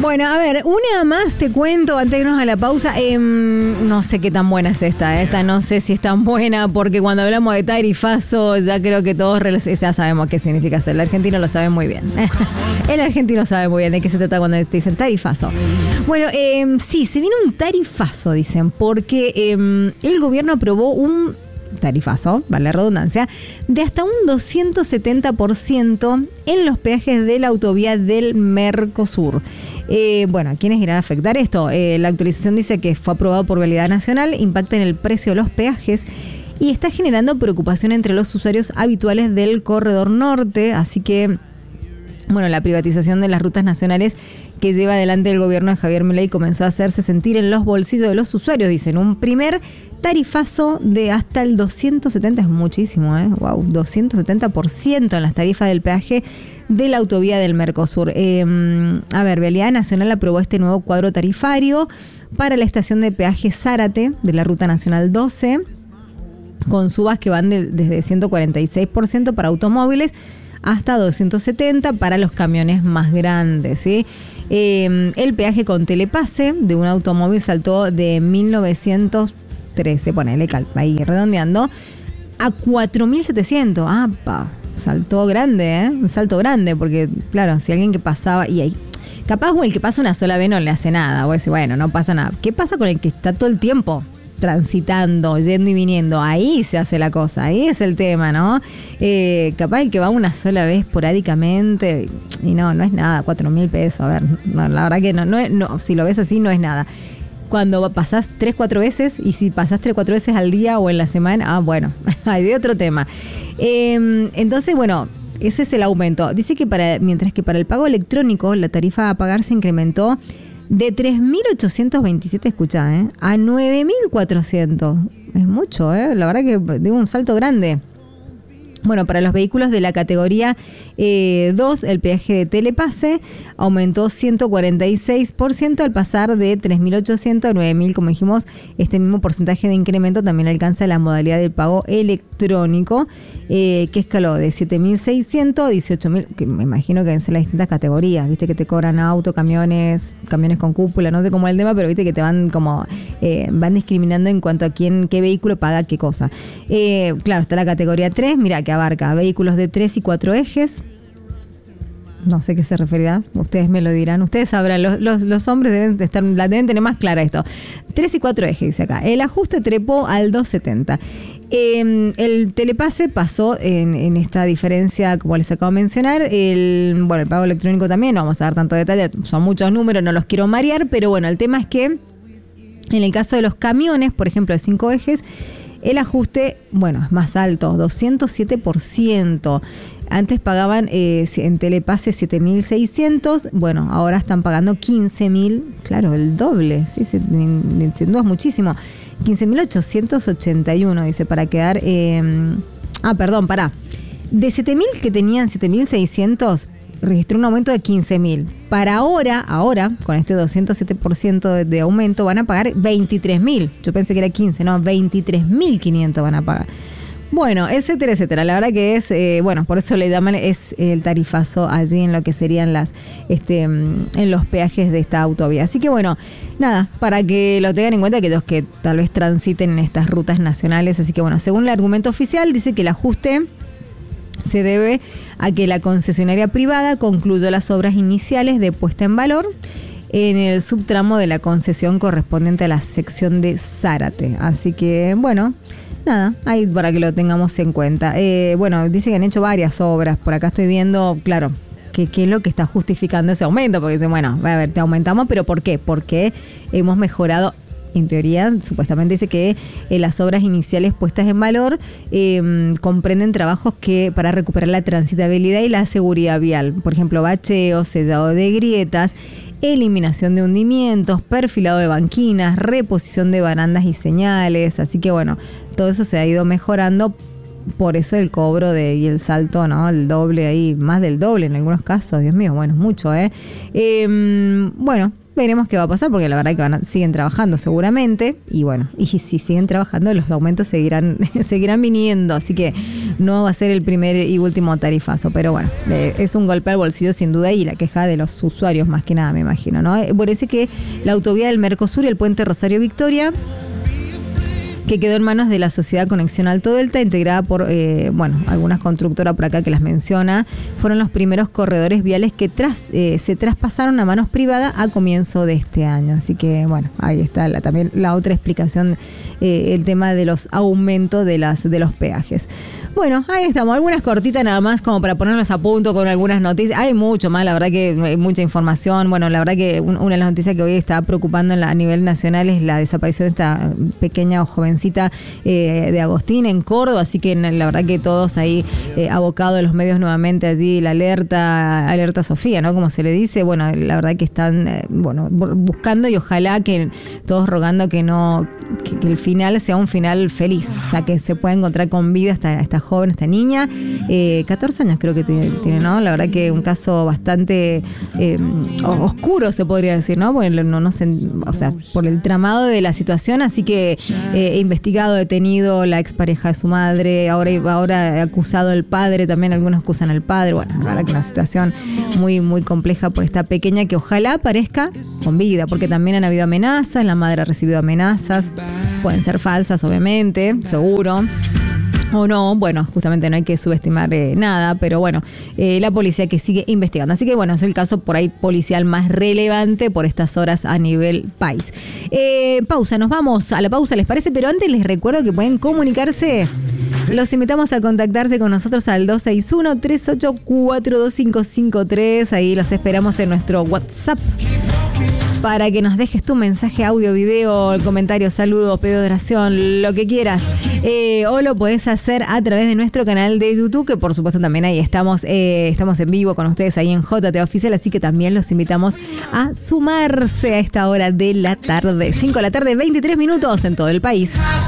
Bueno, a ver, una más te cuento antes de irnos a la pausa. No sé qué tan buena es esta. Esta no sé si es tan buena porque cuando hablamos de tarifazo ya creo que todos ya sabemos qué significa eso. El argentino lo sabe muy bien. El argentino sabe muy bien de qué se trata cuando te dicen tarifazo. Bueno, sí, se viene un tarifazo, dicen, porque el gobierno aprobó un tarifazo, vale la redundancia, de hasta un 270% en los peajes de la autovía del Mercosur. Bueno, ¿a quiénes irán a afectar esto? La actualización dice que fue aprobado por Vialidad Nacional, impacta en el precio de los peajes y está generando preocupación entre los usuarios habituales del Corredor Norte, así que, bueno, la privatización de las rutas nacionales que lleva adelante el gobierno de Javier Milei comenzó a hacerse sentir en los bolsillos de los usuarios, dicen. Un primer tarifazo de hasta el 270, es muchísimo, wow, 270% en las tarifas del peaje de la autovía del Mercosur. A ver, Vialidad Nacional aprobó este nuevo cuadro tarifario para la estación de peaje Zárate de la Ruta Nacional 12, con subas que van desde 146% para automóviles hasta 270 para los camiones más grandes, ¿sí? El peaje con telepase de un automóvil saltó de 1913, ponele ahí redondeando, a 4.700. ¡Apa! Saltó grande, un salto grande, porque claro, si alguien que pasaba y ahí, capaz o el que pasa una sola vez no le hace nada, o decir, bueno, no pasa nada. ¿Qué pasa con el que está todo el tiempo transitando, yendo y viniendo? Ahí se hace la cosa, ahí es el tema, ¿no? Capaz el que va una sola vez esporádicamente, y no es nada, 4.000 pesos, a ver, no, la verdad que no, si lo ves así no es nada. Cuando pasás 3-4 veces, y si pasás 3-4 veces al día o en la semana, bueno, hay de otro tema. Entonces, bueno, ese es el aumento. Dice que mientras que para el pago electrónico, la tarifa a pagar se incrementó de 3.827, escuchá, a 9.400. Es mucho, la verdad que digo un salto grande. Bueno, para los vehículos de la categoría 2, el peaje de telepase aumentó 146% al pasar de 3.800 a 9.000, como dijimos. Este mismo porcentaje de incremento también alcanza la modalidad del pago electrónico, que escaló de 7.600 a 18.000, que me imagino que deben ser las distintas categorías, viste que te cobran auto, camiones con cúpula, no sé cómo es el tema, pero viste que te van como van discriminando en cuanto a qué vehículo paga qué cosa. Claro, está la categoría 3, mira, que abarca vehículos de 3 y 4 ejes. No sé qué se referirá, ustedes me lo dirán, ustedes sabrán, los hombres deben tener más clara esto. 3 y 4 ejes, dice acá. El ajuste trepó al 270. El telepase pasó en esta diferencia, como les acabo de mencionar. El pago electrónico también, no vamos a dar tanto detalle, son muchos números, no los quiero marear, pero bueno, el tema es que en el caso de los camiones, por ejemplo, de 5 ejes, el ajuste, es más alto, 207%. Antes pagaban en telepase 7.600, ahora están pagando 15.000, claro, el doble, sí, sin duda es muchísimo. 15.881, dice, para quedar... De 7.000 que tenían 7.600, registró un aumento de 15.000. Para ahora, con este 207% de aumento, van a pagar 23.000. Yo pensé que era 15, no, 23.500 van a pagar. Bueno, etcétera, etcétera. La verdad que es, por eso le llaman, es el tarifazo allí en lo que serían en los peajes de esta autovía. Así que nada, para que lo tengan en cuenta aquellos que tal vez transiten en estas rutas nacionales. Así que según el argumento oficial, dice que el ajuste se debe a que la concesionaria privada concluyó las obras iniciales de puesta en valor en el subtramo de la concesión correspondiente a la sección de Zárate. Así que, nada, ahí para que lo tengamos en cuenta. Dice que han hecho varias obras. Por acá estoy viendo, claro, qué es lo que está justificando ese aumento. Porque dicen, a ver, te aumentamos, pero ¿por qué? Porque hemos mejorado. En teoría, supuestamente dice que las obras iniciales puestas en valor comprenden trabajos para recuperar la transitabilidad y la seguridad vial. Por ejemplo, bacheo, sellado de grietas, eliminación de hundimientos, perfilado de banquinas, reposición de barandas y señales. Así que todo eso se ha ido mejorando por eso el cobro y el salto, ¿no? El doble ahí, más del doble en algunos casos, Dios mío, bueno, es mucho, bueno, veremos qué va a pasar, porque la verdad que siguen trabajando seguramente, y bueno, y si siguen trabajando, los aumentos seguirán viniendo, así que no va a ser el primer y último tarifazo, pero bueno, es un golpe al bolsillo sin duda, y la queja de los usuarios más que nada, me imagino, ¿no? Parece que la autovía del Mercosur y el puente Rosario Victoria, que quedó en manos de la Sociedad Conexión Alto Delta, integrada por, algunas constructoras por acá que las menciona, fueron los primeros corredores viales que se traspasaron a manos privadas a comienzo de este año. Así que, bueno, ahí está también la otra explicación, el tema de los aumentos de los peajes. Bueno, ahí estamos, algunas cortitas nada más como para ponernos a punto con algunas noticias. Hay mucho más, la verdad que hay mucha información. Bueno, la verdad que una de las noticias que hoy está preocupando a nivel nacional es la desaparición de esta pequeña o jovencita de Agostín en Córdoba, así que la verdad que todos ahí abocados los medios nuevamente allí, la alerta Sofía, ¿no? Como se le dice, bueno, la verdad que están buscando, y ojalá que todos rogando que el final sea un final feliz, o sea, que se pueda encontrar con vida esta joven, esta niña, 14 años creo que tiene, ¿no? La verdad que un caso bastante oscuro, se podría decir, ¿no? Porque no sé, o sea, por el tramado de la situación, así que investigado, detenido la expareja de su madre, ahora acusado el padre, también algunos acusan al padre, bueno, la verdad que una situación muy, muy compleja por esta pequeña, que ojalá aparezca con vida, porque también han habido amenazas, la madre ha recibido amenazas, pueden ser falsas, obviamente, seguro. O no, bueno, justamente no hay que subestimar nada, pero bueno, la policía que sigue investigando. Así que bueno, es el caso por ahí policial más relevante por estas horas a nivel país. Pausa, nos vamos a la pausa, ¿les parece? Pero antes les recuerdo que pueden comunicarse. Los invitamos a contactarse con nosotros al 261-384-2553. Ahí los esperamos en nuestro WhatsApp, para que nos dejes tu mensaje, audio, video, comentario, saludo, pedido de oración, lo que quieras. O lo podés hacer a través de nuestro canal de YouTube, que por supuesto también ahí estamos en vivo con ustedes ahí en JT Oficial, así que también los invitamos a sumarse a esta hora de la tarde. 5 de la tarde, 23 minutos en todo el país.